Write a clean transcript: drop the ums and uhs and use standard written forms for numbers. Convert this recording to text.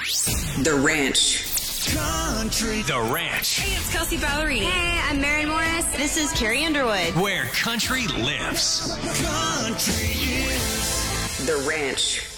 The Ranch. Country. The Ranch. Hey, it's Kelsey Ballerini. Hey, I'm Maren Morris. This is Carrie Underwood. Where country lives. The Ranch.